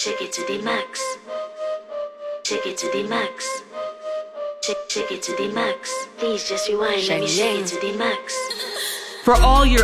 Take it to the max. Take it to the max. Take it to the max. Please just rewind. Let me shake it to the max. For all your